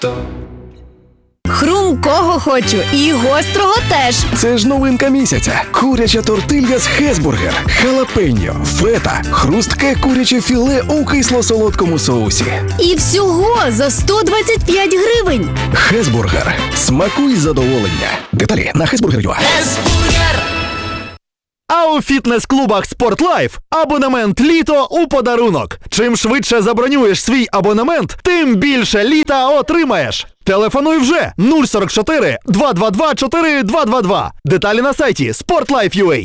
Хрумкого хочу і гострого теж. Це ж новинка місяця. Куряча тортилья з Хесбургер. Халапеньо, фета, хрустке куряче філе у кисло-солодкому соусі. І всього за 125 гривень. Хесбургер. Смакуй задоволення. Деталі на Хесбургер.ua. А у фітнес-клубах «Спортлайф» абонемент «Літо» у подарунок. Чим швидше забронюєш свій абонемент, тим більше літа отримаєш. Телефонуй вже 044 222 4222. Деталі на сайті sportlife.ua.